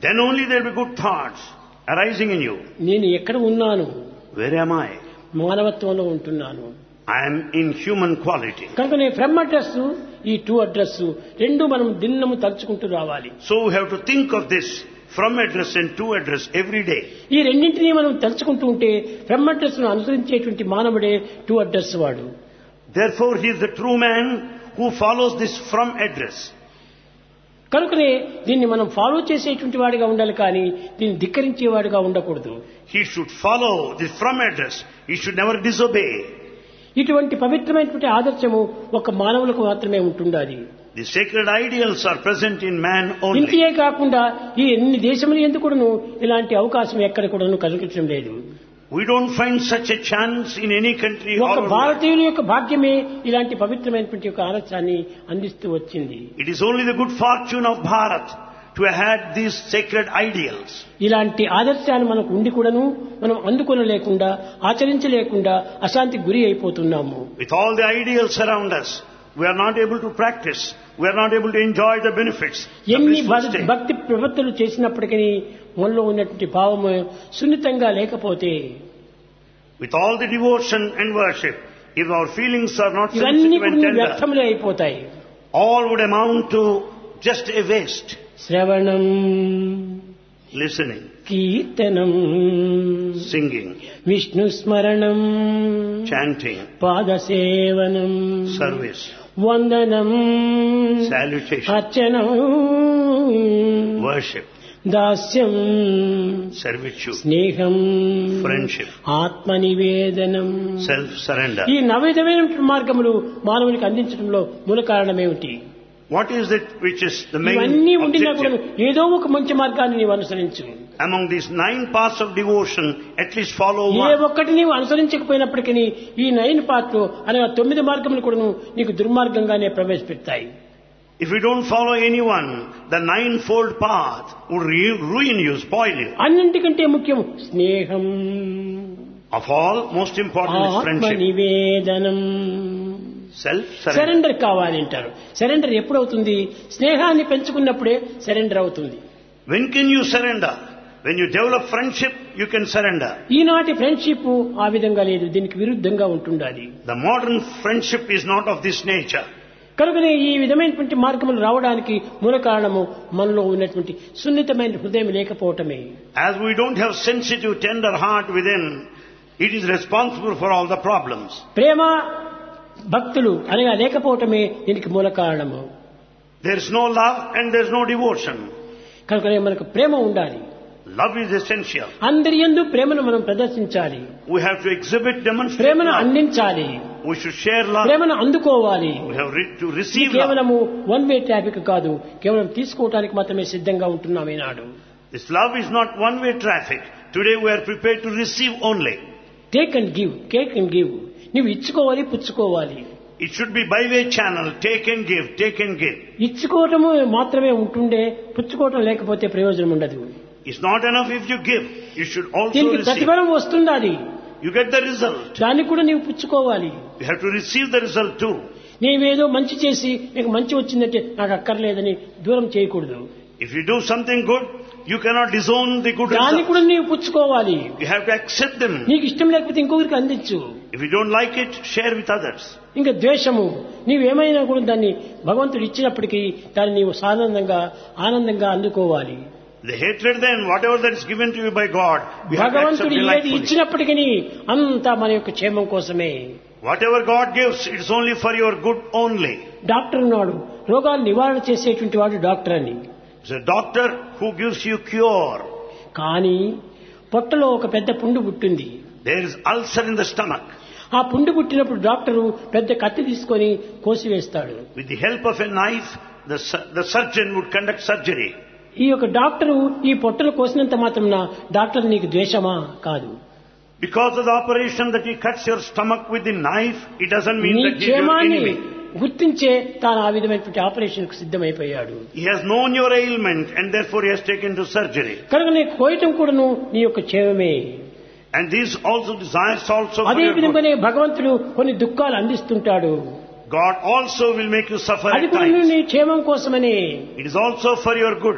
Then only there will be good thoughts arising in you. నేను ఎక్కడ ఉన్నాను? Where am I? మానవత్వంలో ఉంటున్నాను. I am in human quality. కనుక నేను ఫ్రమ్ అడ్రస్ ఈ టు అడ్రస్ రెండు మనం దినము తలుచుకుంటూ రావాలి. So we have to think of this from address and to address every day. ఈ రెండింటినీ మనం తలుచుకుంటూ ఉంటే ఫ్రమ్ అడ్రస్ ను అనుసరించేటువంటి మానవుడే టు అడ్రస్ వాడు. Therefore he is the true man who follows this from address. కనుకనే దీన్ని మనం ఫాలో చేసేటువంటి వాడిగా ఉండాలి, కానీ దీన్ని ధిక్కరించేవాడిగా ఉండకూడదు. He should follow this from address. He should never disobey. ఇటువంటి పవిత్రమైనటువంటి ఆదర్శము ఒక మానవులకు మాత్రమే ఉంటుండాలి. The sacred ideals are present in man only. ఇంతే కాకుండా ఈ ఎన్ని దేశములు ఎందుకును ఇలాంటి అవకాశం ఎక్కడ కూడాను కలుగటం లేదు. We don't find such a chance in any country. ఒక భారతీయుల యొక్క భాగ్యమే ఇలాంటి పవిత్రమైనటువంటి ఒక ఆదర్శాన్ని అందిస్తూ వచ్చింది. It is only the good fortune of Bharat to have had these sacred ideals. ఇలాంటి ఆదర్శాన్ని మనకు ఉండి కూడాను మనం అందుకొనలేకుండా ఆచరించలేకుండా అశాంతికి గురి అయిపోతున్నాము. With all the ideals around us, we are not able to practice. We are not able to enjoy the benefits. ఎన్ని భక్తి ప్రవృత్తులు చేసినప్పటికీ మనలో ఉన్నటువంటి భావము సున్నితంగా లేకపోతే, with all the devotion and worship, if our feelings are not ఇవన్నీ sensitive and tender, వ్యర్థములే అయిపోతాయి. all would amount to just a waste. శ్రవణం, Listening, కీర్తనం, singing, విష్ణు స్మరణం, chanting, పాదసేవనం, service, వందనం, salutation, అర్చనం, worship, దాస్యం, servitude, స్నేహం, friendship, ఆత్మనివేదనం, self-surrender. ఈ నవవిధమైన మార్గములు మానవునికి అందించడంలో మూల కారణమేమిటి? What is it which is the main ఇవన్నీ ఉండినా కూడా objective? ఏదో ఒక మంచి మార్గాన్ని నీవు అనుసరించు. Among these 9 paths of devotion, at least follow A one. ఒక్కటి నీవు అనుసరించకపోయినప్పటికీ ఈ 9 పాత్రలు అనగా 9 మార్గములు కూడా నీకు దుర్మార్గంగానే ప్రవేశపెడతాయి. If you don't follow anyone, the 9-fold path would ruin you, spoil you. అన్నింటికంటే ముఖ్యం స్నేహం, Of all, most important is friendship. ఆత్మనివేదనం, Self-surrender. Surrender కావాలి అంటారు. సరెండర్ ఎప్పుడవుతుంది? స్నేహాన్ని పెంచుకున్నప్పుడే సరెండర్ అవుతుంది. When can you surrender? When you develop friendship, you can surrender. ఈనాటి friendship ఆ విధంగా లేదు, దీనికి విరుద్ధంగా ఉంటుండాలి. The modern friendship is not of this nature. కనుకనే ఈ విధమైనటువంటి మార్గములు రావడానికి మూల కారణము మనలో ఉన్నటువంటి సున్నితమైన హృదయం లేకపోవటమే. As we don't have sensitive, tender heart within, it is responsible for all the problems. ప్రేమ భక్తులు అనగా లేకపోవటమే దీనికి మూల కారణము. There is no love and there is no devotion. కనుకనే మనకు ప్రేమ ఉండాలి. Love is essential. అందరి యందు ప్రేమను మనం ప్రదర్శించాలి. We have to exhibit, demonstrate ప్రేమను love. అందించాలి. We should share love. ప్రేమను అందుకోవాలి. We have to ఇది receive love. కేవలము వన్ వే ట్రాఫిక్ కాదు, కేవలం తీసుకోవడానికి మాత్రమే సిద్ధంగా ఉంటున్నాం ఈనాడు. This love is not one-way traffic. Today we are prepared to receive only. Take and give, take and give. నువ్వు ఇచ్చుకోవాలి, పుచ్చుకోవాలి. It should be by-way channel. Take and give, take and give. ఇచ్చుకోవటము మాత్రమే ఉంటుండే, పుచ్చుకోవటం లేకపోతే ప్రయోజనం ఉండదు. It's not enough if you give. You should also దీనికి receive. ప్రతిఫలం వస్తుండాలి. You get the result. దాన్ని కూడా నీవు పుచ్చుకోవాలి. You have to receive the result too. నీవేదో మంచి చేసి నీకు మంచి వచ్చిందంటే నాకు అక్కర్లేదని దూరం చేయకూడదు. If you do something good, you cannot disown the good దాన్ని result. కూడా నీవు పుచ్చుకోవాలి. You have to accept them. నీకు ఇష్టం లేకపోతే ఇంకొకరికి అందించు. If you don't like it, share with others. ఇంకా ద్వేషము, నీవేమైనా కూడా దాన్ని భగవంతుడు ఇచ్చినప్పటికీ దాన్ని నీవు ఆనందంగా అందుకోవాలి. The hatred then, whatever that is given to you by God, you have to accept భగవంతుడు ఏది delightfully. ఇచ్చినప్పటికీ అంతా మన యొక్క క్షేమం కోసమే. Whatever God gives, it is only for your good only. Doctor ఉన్నాడు, రోగాలు నివారణ చేసేటువంటి వాడు డాక్టర్ అని. It's a doctor who gives you cure. కానీ పొట్టలో ఒక పెద్ద పుండు పుట్టింది. There is ulcer in the stomach. ఆ పుండు పుట్టినప్పుడు డాక్టరు పెద్ద కత్తి తీసుకొని కోసివేస్తాడు. With the help of a knife, the surgeon would conduct surgery. ఈ యొక్క డాక్టరు ఈ పొట్టలు కోసినంత మాత్రమున డాక్టర్ నీకు ద్వేషమా? కాదు. Because of the operation that he cuts your stomach with the knife, it doesn't mean నీ that he is your క్షేమాన్ని enemy. గుర్తించే తాను ఆ విధమైనటువంటి ఆపరేషన్ కు సిద్ధమైపోయాడు. He has known your ailment and therefore he has taken to surgery. కనుక నీ కోయటం కూడాను నీ యొక్క క్షేమమే. And these also desires also for అదే your good. విధంగానే భగవంతుడు కొన్ని దుఃఖాలు అందిస్తుంటాడు. God also will make you suffer అది at కూడా times. నీ క్షేమం కోసమనే. It is also for your good.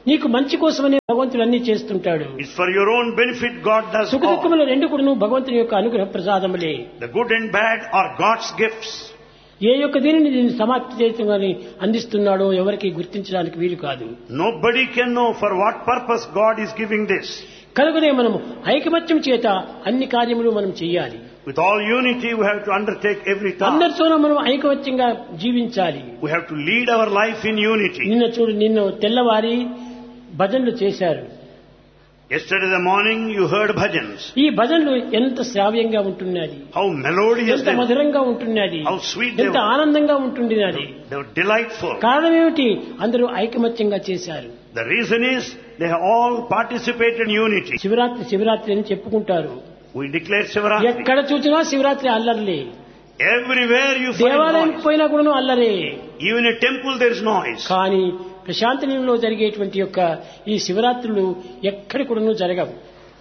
నీకు మంచి కోసమనే భగవంతుడు అన్ని చేస్తుంటాడు. It's for your own benefit God does సుఖ all. దుఃఖములు రెండు కూడాను భగవంతుని యొక్క అనుగ్రహ ప్రసాదములే. The good and bad are God's gifts. ఏ యొక్క దీనిని దీన్ని సమాప్తి చేయగానే అందిస్తున్నాడో ఎవరికి గుర్తించడానికి వీలు కాదు. Nobody can know for what purpose God is giving this. కనుకనే మనము ఐకమత్యం చేత అన్ని కార్యములు మనం చేయాలి. With all unity we have to undertake every task. అందరితోనూ మనం ఐకమత్యంగా జీవించాలి. We have to lead our life in unity. నిన్న తెల్లవారి భజనలు చేశారు. Yesterday the morning you heard bhajans. ఈ భజనలు ఎంత శ్రావ్యంగా ఉంటున్నది, How melodious ఎంత they were. మధురంగా ఉంటున్నది, How sweet they ఎంత were. ఆనందంగా ఉంటున్నది. They were delightful. కారణం ఏమిటి? అందరూ ఐకమత్యంగా చేశారు. The reason is they have all participated in unity. Shivaratri అని చెప్పుకుంటారు. We declare Shivaratri. ఎక్కడ చూసినా శివరాత్రి అల్లర్లే. Everywhere you find దేవాలయానికి noise. పోయినా కూడా అల్లరే. Even in a temple there is noise. కానీ ప్రశాంతనిలో జరిగేటువంటి యొక్క ఈ శివరాత్రులు ఎక్కడి కూడా జరగవు.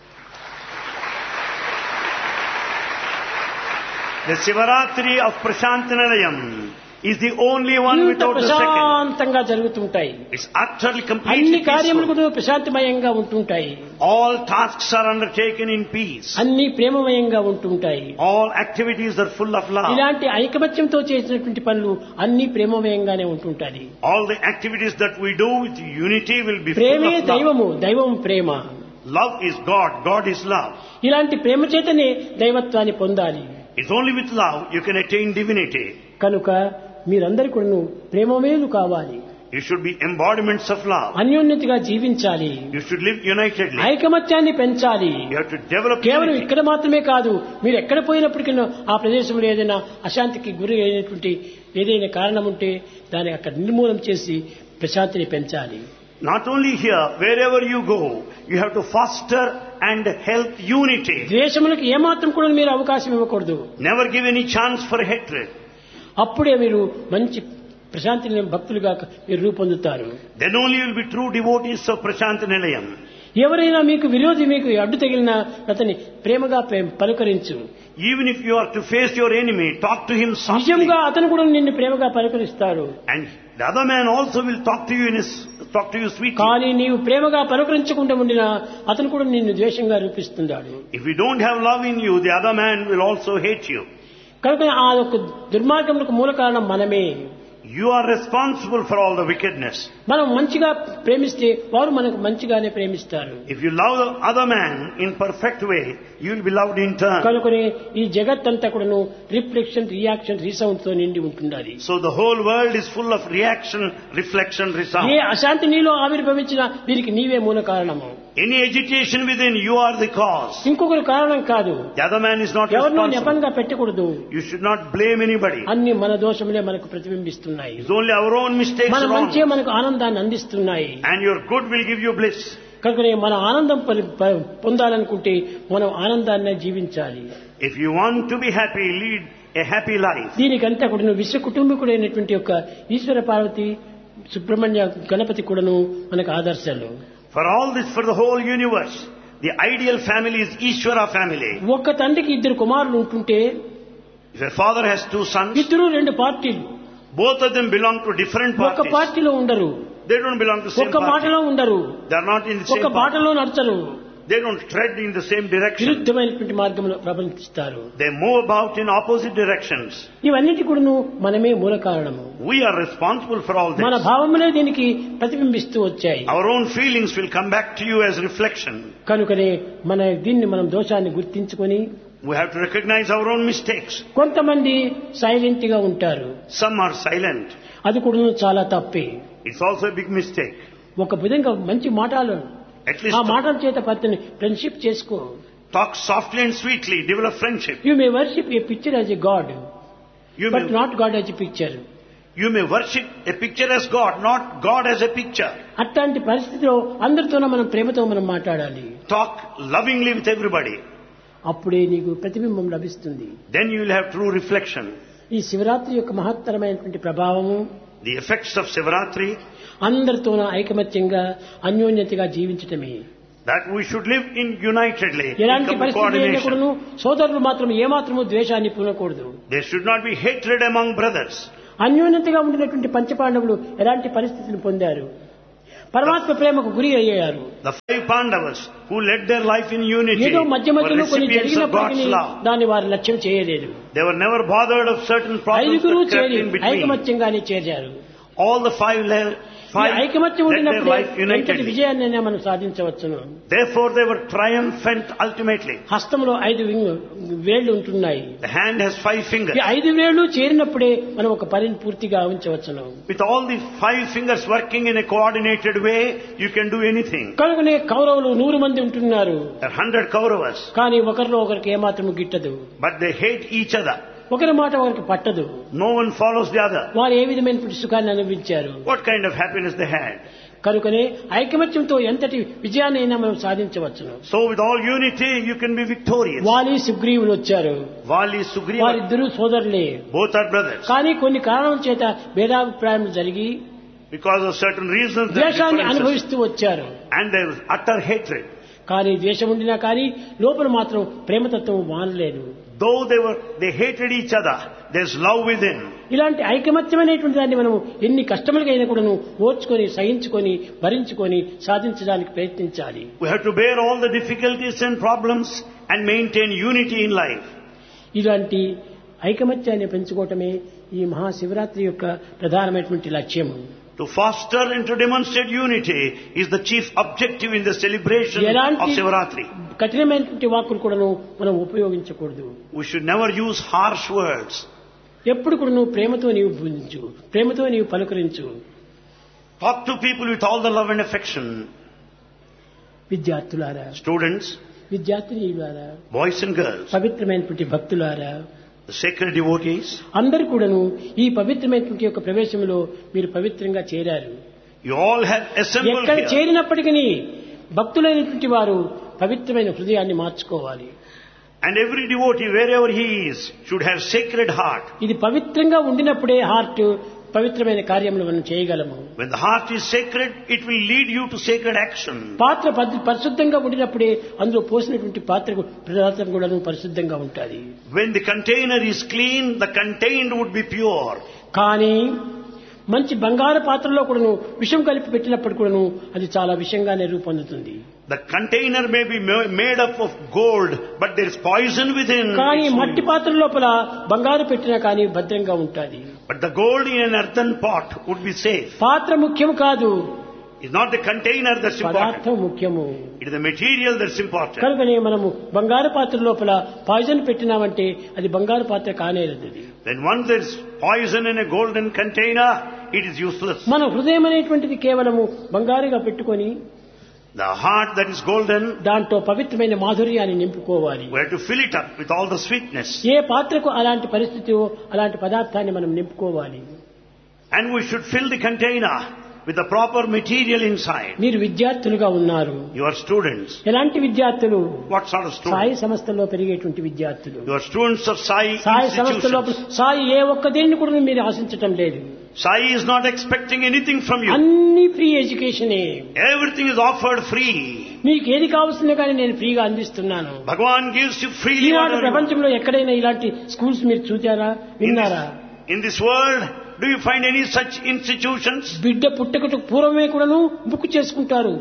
The Shivaratri of Prashantanalayam is the only one ఇంత without the second. ప్రశాంతంగా జరుగుతుంటాయి. It's utterly అన్ని completely కార్యములు peaceful. కూడా ప్రశాంతమయంగా ఉంటుంటాయి. All tasks are undertaken in peace. అన్ని ప్రేమమయంగా ఉంటుంటాయి. All activities are full of love. ఇలాంటి ఐకమత్యంతో చేసినటువంటి పనులు అన్ని ప్రేమమయంగానే ఉంటుంటాయి. All the activities that we do with unity will be full ప్రేమే of love. దైవము, దైవం ప్రేమ. Love is God, God is love. ఇలాంటి ప్రేమ చేతనే దైవత్వాన్ని పొందాలి. It's only with love you can attain divinity. కనుక మీరందరూ కూడా ప్రేమమేలు కావాలి. You should be embodiments of love. అన్యోన్యతగా జీవించాలి. You should live unitedly. ఐకమత్యాన్ని పెంచాలి. You have to develop కేవలం unity. ఇక్కడ మాత్రమే కాదు, మీరు ఎక్కడ పోయినప్పటికీ ఆ ప్రదేశంలో ఏదైనా అశాంతికి గురి అయినటువంటి ఏదైనా కారణం ఉంటే దాన్ని అక్కడ నిర్మూలన చేసి ప్రశాంతిని పెంచాలి. Not only here, wherever you go, you have to foster and help unity. ద్వేషములకు ఏమాత్రం కూడా మీరు అవకాశం ఇవ్వకూడదు. Never give any chance for hatred. అప్పుడే మీరు మంచి ప్రశాంతి భక్తులుగా మీరు రూపొందుతారు. Then only you will be true devotees of Prashantanalayam. ఎవరైనా మీకు విరోధి మీకు అడ్డు తగిలినా అతన్ని ప్రేమగా పలుకరించు. Even if you are to face your enemy, talk to him softly. నిజంగా అతను కూడా నిన్ను ప్రేమగా పలుకరిస్తాడు. And the other man also will talk to you sweetly. కానీ నీవు ప్రేమగా పలుకరించకుండా ఉండినా అతను కూడా నిన్ను ద్వేషంగా రూపిస్తున్నాడు. If you don't have love in you, the other man will also hate you. కనుక ఆ యొక్క దుర్మార్గములకు మూల కారణం మనమే. You are responsible for all the wickedness. మనం మంచిగా ప్రేమిస్తే వారు మనకు మంచిగానే ప్రేమిస్తారు. If you love the other man in perfect way, you will be loved in turn. కనుకనే ఈ జగత్తంతా కూడాను రిఫ్లెక్షన్, రియాక్షన్, రీసౌండ్ తో నిండి ఉంటుండాలి. So the whole world is full of reaction, reflection, resound. ఏ అశాంతి నీలో ఆవిర్భవించినా దీనికి నీవే మూల కారణము. Any agitation within, you are the cause. ఇంకొకరు కారణం కాదు. The other man is not ఎవరినో responsible. నెపంగా పెట్టకూడదు. You should not blame anybody. అన్ని మన దోషములే మనకు ప్రతిబింబిస్తున్నాయి. It's only our own mistakes మన are మంచే wrong. మనకు ఆనందాన్ని అందిస్తున్నాయి. And your good will give you bliss. కనుకనే మన ఆనందం పొందాలనుకుంటే మనం ఆనందాన్ని జీవించాలి. If you want to be happy, lead a happy life. దీనికంతా కూడా విశ్వ కుటుంబీకుడైనటువంటి యొక్క ఈశ్వర పార్వతి, సుబ్రహ్మణ్య, గణపతి కూడాను మనకు ఆదర్శాలు. For all this, for the whole universe, the ideal family is Ishvara family. ఒక్క తండ్రికి ఇద్దరు కుమారులు ఉంటుంటే If a father has two sons, ఇద్దరు రెండు పార్టీలు. both of them belong to different ఒక్క parties. పార్టీలో ఉండరు. They don't belong to the same ఒక్క party. మాటలో ఉండరు. They are not in the same ఒక్క party. బాటలో నడచరు. They don't tread in the same direction. విరుద్ధమైనటువంటి మార్గంలో ప్రవర్తిస్తారు. They move about in opposite directions. ఇవన్నిటి కూడాను మనమే మూల కారణము. We are responsible for all మన this. భావములే దీనికి ప్రతిబింబిస్తూ వచ్చాయి. Our own feelings will come back to you as reflection. కనుకనే మనం దోషాన్ని గుర్తించుకొని We have to recognize our own mistakes. కొంతమంది సైలెంట్ గా ఉంటారు. Some are silent. అది కూడా చాలా తప్పే. It's also a big mistake. ఒక విధంగా మంచి మాటలు At least ఆ మాటల చేత పత్తిని ఫ్రెండ్షిప్ చేసుకో. talk softly and sweetly, develop friendship. You may worship A picture as a God, You but may, not God as a picture. you may worship a picture as God, not God as a picture. అట్లాంటి పరిస్థితిలో అందరితోనూ మనం ప్రేమతో మనం మాట్లాడాలి. Talk lovingly with everybody. అప్పుడే నీకు ప్రతిబింబం లభిస్తుంది. Then you will have true reflection. ఈ శివరాత్రి యొక్క మహత్తరమైనటువంటి ప్రభావము, The effects of Shivaratri, అందరితోనూ ఐకమత్యంగా అన్యోన్యతగా జీవించటమే. that we should live in unitedly, in ఎలాంటి పరిస్థితి coordination. అయినప్పుడును సోదరులు మాత్రం ఏమాత్రము ద్వేషాన్ని పూనకూడదు. There should not be hatred among brothers. అన్యోన్యతగా ఉండినటువంటి పంచపాండవులు ఎలాంటి పరిస్థితిని పొందారు? పరమాత్మ ప్రేమకు గురి అయ్యారు. The 5 Pandavas who led their life in unity ఏదో were మధ్య మధ్యలో కొన్ని recipients of God's జరిగినప్పటికీ love. దాన్ని వారు లక్ష్యం చేయలేదు. They were never bothered of certain problems ఐదుగురు that crept చేరి in between. ఐకమత్యంగానే చేరారు. All the five ఈ ఐకమత్యం led their ఉండినప్పుడే life ఎంతటి unitedly. విజయాన్ని మనం సాధించవచ్చును. Therefore they were triumphant ultimately. హస్తంలో 5 వేళ్లు ఉంటున్నాయి. The hand has 5 fingers. ఈ 5 వేళ్లు చేరినప్పుడే మనం ఒక పనిని పూర్తిగా ఉంచవచ్చును. With all the 5 fingers working in a coordinated way, you can do anything. కనుకనే కౌరవులు 100 మంది ఉంటున్నారు. There are 100 Kauravas, కానీ ఒకరిలో ఒకరికి ఏమాత్రము గిట్టదు. but they hate each other. ఒకరి మాట ఒకరికి పట్టదు. No one follows the other. వారు ఏ విధమైన సుఖాన్ని అనుభవించారు. What kind of happiness they had. కనుకనే ఐకమత్యంతో ఎంతటి విజయాన్ని అయినా మనం సాధించవచ్చును. So with all unity, you can be victorious. వాలి సుగ్రీవులు వచ్చారు. Vali, Sugriva, వారిద్దరూ సోదరులే. both are brothers. కానీ కొన్ని కారణాల చేత భేదాభిప్రాయాలు జరిగి Because of certain reasons, there are ద్వేషాన్ని differences. అనుభవిస్తూ వచ్చారు. And there is utter hatred. కానీ ద్వేషం ఉండినా కానీ లోపల మాత్రం ప్రేమతత్వం మానలేదు. Though they hated each other, there's love within. ఇలాంటి ఐకమత్యమైనటువంటి దాన్ని మనం ఎన్ని కష్టములకైనా కూడాను ఓర్చుకొని సహించుకొని భరించుకొని సాధించడానికి ప్రయత్నించాలి. We have to bear all the difficulties and problems and maintain unity in life. ఇలాంటి ఐకమత్యాన్ని పెంచుకోవటమే ఈ మహాశివరాత్రి యొక్క ప్రధానమైనటువంటి లక్ష్యం. To foster and to demonstrate unity is the chief objective in the celebration of Shivaratri. కఠినమైనటువంటి వాక్కులు కూడాను మనం ఉపయోగించకూడదు. We should never use harsh words. ఎప్పుడు కూడాను ప్రేమతో నీవు బోధించు, ప్రేమతో నీవు పలుకరించు. Talk to people with all the love and affection. విద్యార్థులారా, Students, విద్యార్థినీయులారా, boys and girls, పవిత్రమైనటువంటి భక్తులారా, the sacred devotees, అందరూ కూడాను ఈ పవిత్రమైనటువంటి యొక్క ప్రవేశంలో మీరు పవిత్రంగా చేరారు. you all have assembled ఎక్కడ here. చేరినప్పటికీ భక్తులైనటువంటి వారు పవిత్రమైన హృదయాన్ని మార్చుకోవాలి. And every devotee, wherever he is, should have sacred heart. ఇది పవిత్రంగా ఉండినప్పుడే హార్ట్ పవిత్రమైన కార్యములు మనం చేయగలము. When the heart is sacred, it will lead you to sacred action. పాత్ర పరిశుద్ధంగా ఉండినప్పుడే అందులో పోసినటువంటి పాత్రకు పదార్థం కూడా పరిశుద్ధంగా ఉంటుంది. When the container is clean, the contained would be pure. కానీ మంచి బంగారు పాత్రలో కూడాను విషం కలిపి పెట్టినప్పుడు కూడాను అది చాలా విషంగానే రూపొందుతుంది. The container may be made up of gold, but there is poison within. కానీ మట్టి పాత్ర లోపల బంగారు పెట్టినా కానీ భద్రంగా ఉంటుంది. But the gold in an earthen pot would be safe. పాత్ర ముఖ్యం కాదు, It's not the container that's పదార్థం important. ముఖ్యము. It is the material that's important. కనుకనే మనము బంగారు పాత్ర లోపల పాయిజన్ పెట్టినామంటే అది బంగారు పాత్ర కానేరదు. When once there's poison in a golden container, it is useless. మన హృదయం అనేటువంటిది కేవలము బంగారుగా పెట్టుకొని The heart that is golden, దాంట్లో పవిత్రమైన మాధుర్యాన్ని నింపుకోవాలి. we have to fill it up with all the sweetness. ఏ పాత్రకు అలాంటి పరిస్థితి అలాంటి పదార్థాన్ని మనం నింపుకోవాలి. And we should fill the container with the proper material inside. మీరు విద్యార్థులుగా ఉన్నారు. You are students. ఎలాంటి విద్యార్థులు? What sort of Sai students? సంస్థల్లో పెరిగేటువంటి విద్యార్థులు. You are students of Sai Sai సంస్థలో institutions. సాయి ఏ ఒక్క దేన్ని కూడా మీరు ఆశించటం లేదు. Sai is not expecting anything from you. అన్ని free ఎడ్యుకేషనే. Everything is offered free. మీకు ఏది కావాల్సిందో కానీ నేను ఫ్రీగా అందిస్తున్నాను. Bhagavan gives you freely. Eenadu whatever you want. ప్రపంచంలో ఎక్కడైనా ఇలాంటి స్కూల్స్ మీరు చూచారా, విన్నారా? In this world, do you find any such institutions? బిడ్డ పుట్టకకు పూర్వమే కూడాను బుక్ చేసుకుంటారు.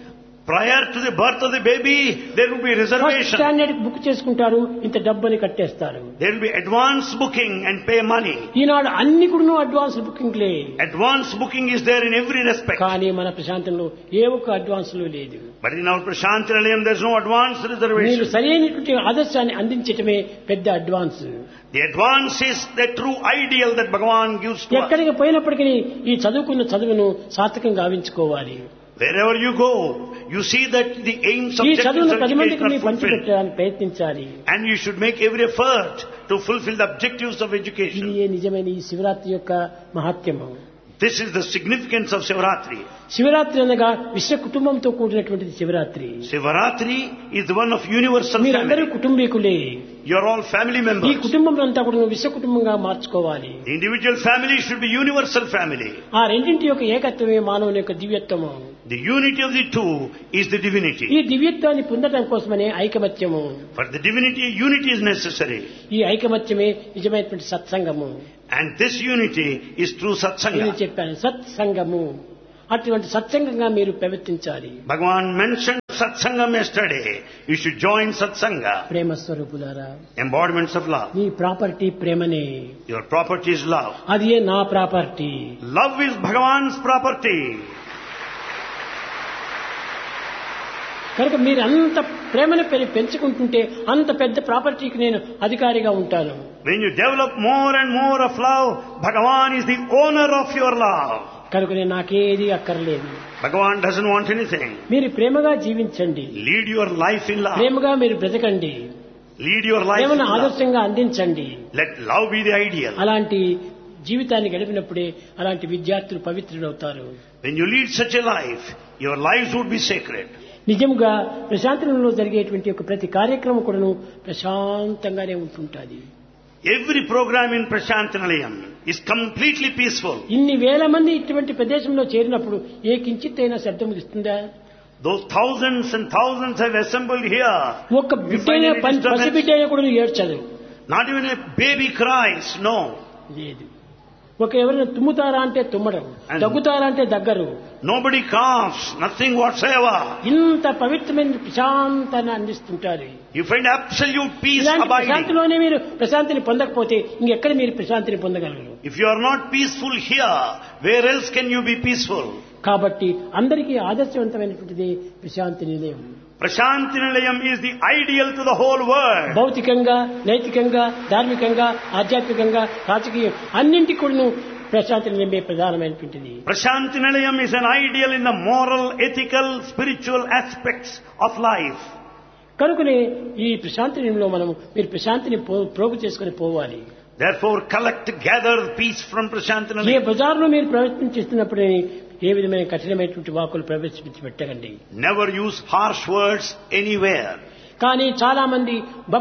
Prior to the birth of the baby, there will be first reservation. Standard book చేసుకుంటారు, ఇంత డబ్బని కట్టేస్తారు. There will be advance booking and pay money. ఈనాడు అన్ని కూడాను advance బుకింగ్లే. Advance booking is there in every respect. కానీ మన ప్రశాంతంలో ఏ ఒక్క అడ్వాన్స్లు లేదు. But in our Prashanti Nilayam, there is no advance మీరు reservation. సరైనటువంటి ఆదర్శాన్ని అందించటమే పెద్ద advance. The advance is the true ideal that Bhagavan gives to us. ఎక్కడికి పోయినప్పటికీ ఈ చదువుకున్న చదువును సార్థకంగా గావించుకోవాలి. Wherever you go, you see that the aims, ఈ objectives చదువును of 10 మందికి education మీరు are fulfilled. పంచిపెట్టడానికి ప్రయత్నించాలి. And you should make every effort to fulfill the objectives of ఇది education. ఏ నిజమైన ఈ శివరాత్రి యొక్క మహాత్మ్యము. This is the significance of Shivaratri. Shivaratri అనగా విశ్వ కుటుంబంతో కూడినటువంటిది Shivaratri. Shivaratri is the one of universal మీరందరూ family. కుటుంబీకులే. You are all family ఈ members. కుటుంబం అంతా కూడా విశ్వ కుటుంబంగా మార్చుకోవాలి. The individual family should be universal family. ఆ రెండింటి యొక్క ఏకత్వమే మానవుని యొక్క దివ్యత్వము. The unity of the two is the ఈ divinity. దివ్యత్వాన్ని పొందడం కోసమనే ఐకమత్యము. For the divinity, unity is necessary. ఈ ఐకమత్యమే నిజమైనటువంటి సత్సంగము. And this unity is through నేను satsanga. చెప్పాను సత్సంగము అటువంటి సత్సంగంగా మీరు ప్రవర్తించాలి. Bhagavan mentioned Satsangam yesterday. You should join Satsanga. ప్రేమ స్వరూపులారా, Embodiments of love. Me property ప్రేమనే. Your property is love. అది నా property. Love is Bhagavan's property. కనుక మీరు అంత ప్రేమను పెంచుకుంటుంటే అంత పెద్ద ప్రాపర్టీకి నేను అధికారిగా ఉంటాను. When you develop more and more of love, Bhagavan is the owner of your love. కనుక నాకేది అక్కర్లేదు. Bhagavan doesn't want anything. మీరు ప్రేమగా జీవించండి. Lead your life in love. ప్రేమగా మీరు బ్రతకండి. Lead your life in ప్రేమను love. ఆదర్శంగా అందించండి. Let love be the ideal. అలాంటి జీవితాన్ని గడిపినప్పుడే అలాంటి విద్యార్థులు పవిత్రులవుతారు. When you lead such a life, your lives would be sacred. నిజంగా ప్రశాంతంలో జరిగేటువంటి ఒక ప్రతి కార్యక్రమం కూడాను ప్రశాంతంగానే ఉంటుంటుంది. Every program in Prashantanalayam is completely peaceful. ఇన్ని వేల మంది ఇటువంటి ప్రదేశంలో చేరినప్పుడు ఏ కించిత్తైనా శబ్దం ఇస్తుందా? Those thousands and thousands have assembled here. ఒక బిడ్డైనా పసిబిడ్డైనా కూడా ఏడ్చదు. Not even a baby cries, no. లేదు. ఒక ఎవరైనా తుమ్ముతారా అంటే తుమ్మడం, దగ్గుతారా అంటే దగ్గరు. Nobody coughs, nothing whatsoever. ఇంత పవిత్రమైన ప్రశాంతాన్ని అందిస్తుంటారు. You find absolute peace ఇలాంటి abiding. ప్రశాంతిలోనే మీరు ప్రశాంతిని పొందకపోతే ఇంకెక్కడ మీరు ప్రశాంతిని పొందగలరు? If you are not peaceful here, where else can you be peaceful? కాబట్టి అందరికీ ఆదర్శవంతమైనటువంటిది ప్రశాంతి నిలయం. Prashantinalayam is the ideal to the whole world. భౌతికంగా, నైతికంగా, ధార్మికంగా, ఆధ్యాత్మికంగా, రాజకీయం అన్నింటి కూడా ప్రశాంతి నిలయమే ప్రధానమైనటువంటిది. Prashantinalayam is an ideal in the moral, ethical, spiritual aspects of life. కనుకనే ఈ ప్రశాంతి నిలయంలో మీరు ప్రశాంతిని ప్రోగు చేసుకుని పోవాలి. Therefore, gather peace from A Prashantinalayam. బజార్లో మీరు ప్రవర్తించేస్తున్నప్పుడే ఏ విధమైన కఠినమైనటువంటి వాక్కులు ప్రవేశపెట్టి పెట్టకండి. Never use harsh words anywhere. కానీ చాలా మంది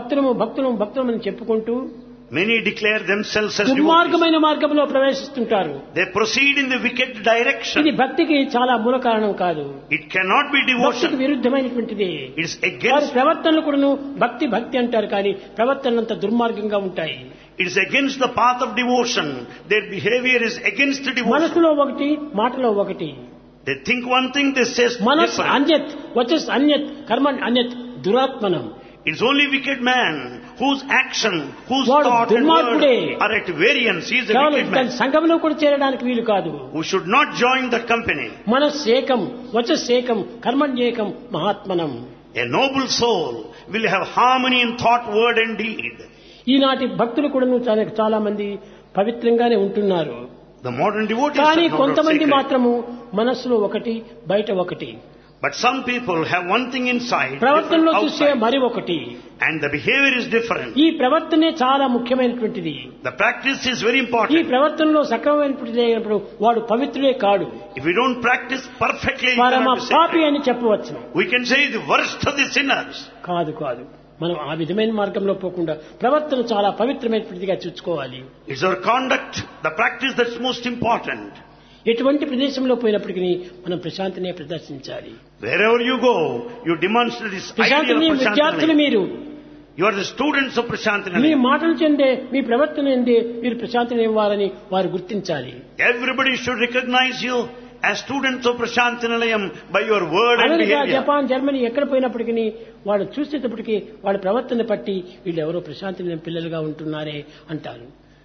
భక్తులు అని చెప్పుకుంటూ Many declare themselves as devotees. దుర్మార్గమైన మార్గంలో ప్రవేశిస్తుంటారు. They proceed in the wicked direction. ఇది భక్తికి చాలా మూల కారణం కాదు. It cannot be భక్తికి devotion. విరుద్ధమైనటువంటిది. It is వారి against. ప్రవర్తనలు కూడాను భక్తి అంటారు కానీ ప్రవర్తనంత దుర్మార్గంగా ఉంటాయి. It is against the path of devotion. Their behavior is against the devotion. మనసులో ఒకటి, మాటలో ఒకటి. They think one thing, they say మనస్ different. అన్యత్, వచస్ అన్యత్, కర్మణ్ అన్యత్, దురాత్మనం. It's only wicked man whose action, whose వాడు thought and word దుర్మార్గుడే. are at variance. He is a కేవలం wicked man సంఘంలో కూడా చేరడానికి వీలు కాదు. who should not join that company. మనస్సేకం, వచస్సేకం, కర్మణ్యేకం, మహాత్మనం. A noble soul will have harmony in thought, word and deed. ఈనాటి భక్తులు కూడా చాలా మంది పవిత్రంగానే ఉంటున్నారు. The modern devotees కానీ are not కొంతమంది sacred. మాత్రము మనస్సులో ఒకటి, బయట ఒకటి. But some people have one thing inside, ప్రవర్తనలో different చూసే outside. మరి ఒకటి. And the behavior is different. ఈ ప్రవర్తనే చాలా ముఖ్యమైనటువంటిది. The practice is very ఈ important. ప్రవర్తనలో సక్రమమైనటువంటిది అయినప్పుడు వాడు పవిత్రుడే కాడు, If we don't practice perfectly, you పరమ cannot be పాపి sacred. అని చెప్పవచ్చు. We can say the worst of the sinners. కాదు. మనం ఆ విధమైన మార్గంలో పోకుండా ప్రవర్తన చాలా పవిత్రమైనటువంటిదిగా చూసుకోవాలి. It's our conduct, the practice that's most important. ఎటువంటి ప్రదేశంలో పోయినప్పటికీ మనం ప్రశాంతినే ప్రదర్శించాలి. Wherever you go, you demonstrate this ideal ప్రశాంతిని of విద్యార్థులు Prashantinalayam. మీరు You are the students of me Prashantinalayam. మాటలు చెందే, మీ ప్రవర్తన ఎందే మీరు ప్రశాంతిని ఇవ్వాలని వారు గుర్తించాలి. Everybody should recognize you as students of Prashantinalayam by your word and America, behavior. Japan, Germany ఎక్కడ పోయినప్పటికీ వాళ్ళు చూసేటప్పటికీ వాళ్ళ ప్రవర్తన పట్టి వీళ్ళు ఎవరో ప్రశాంతి పిల్లలుగా ఉంటున్నారే అంటారు.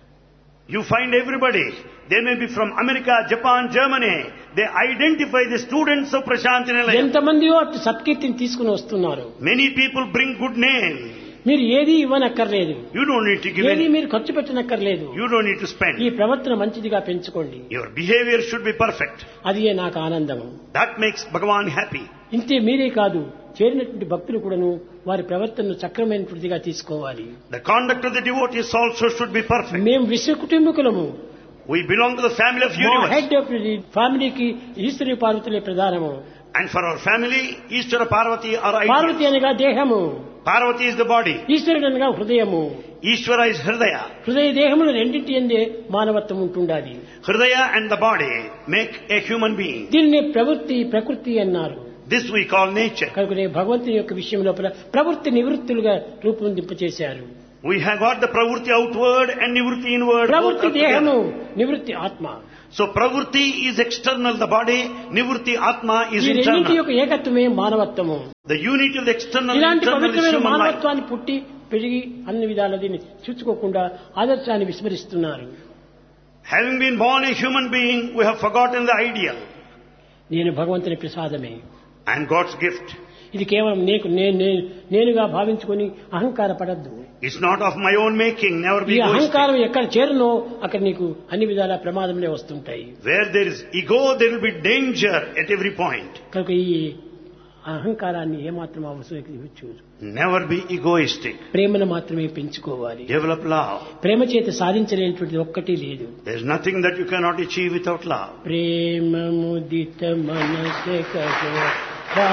You find everybody, they may be from America, Japan, Germany, they identify the students of Prashantinalayam. ఎంతమందియో అటు సత్కీర్తిని తీసుకుని వస్తున్నారు. Many people bring good name. మీరు ఏది ఇవ్వనక్కర్లేదు, You don't need to give ఏది any. మీరు ఖర్చు పెట్టనక్కర్లేదు. You don't need to ఈ spend. ప్రవర్తన మంచిదిగా పెంచుకోండి. Your behavior should be perfect. అదియే నాకు ఆనందము. That makes Bhagavan happy. ఇంతే మీరే కాదు, చేరినటువంటి భక్తులు కూడాను వారి ప్రవర్తనను చక్రమైనటువంటిదిగా తీసుకోవాలి. The conduct of the devotees also should be perfect. మేము విశ్వ కుటుంబకులము. We belong to the family of మా universe. హెడ్ ఆఫ్ ది ఫ్యామిలీకి ఈశ్వరి పార్వతులే ప్రధానము. And for our family, Ishvara Parvati are Parvati ideal. అనగా దేహము, Parvati is the body. ఈశ్వరుడు అనగా హృదయము. Ishvara is Hridaya. హృదయ దేహములు రెండింటి ఎందే మానవత్వం ఉంటుండాలి. Hridaya and the body make a human being. దీనిని ప్రకృతి అన్నారు. This we call nature. కనుకనే భగవంతుని యొక్క విషయం లోపల ప్రవృత్తి నివృత్తులుగా రూపొందింపచేశారు. We have got the pravruti outward and nivruti inward. both ప్రవృత్తి are దేహము, together. నివృత్తి ఆత్మ. So pravritti is external, the body, nivritti, atma is ఈ రెండింటి internal. యొక్క ఏకత్వమే మానవత్వము. The unity of the external and ఇలాంటి internal is పవిత్రమైన human life. మానవత్వాన్ని పుట్టి పెరిగి అన్ని విధాల దీన్ని చూసుకోకుండా ఆదర్శాన్ని విస్మరిస్తున్నారు. Having been born a human being, we have forgotten the ideal. నేను భగవంతుని ప్రసాదమే. I am God's gift. ఇది కేవలం నేనుగా భావించుకొని అహంకార పడద్దు. It's not of my own making, never ఈ be egoistic. అహంకారం ఎక్కడ చేరునో అక్కడ నీకు అన్ని విధాల ప్రమాదంలో వస్తుంటాయి. Where there is ego, there will be danger at every point. కనుక ఈ అహంకారాన్ని ఏమాత్రం అవసరం. Never be egoistic. ప్రేమను మాత్రమే పెంచుకోవాలి. Develop love. ప్రేమ చేత సాధించలేనటువంటిది ఒక్కటి లేదు. There is nothing that you cannot achieve without love. ప్రేమ ముదిత మనసే కగో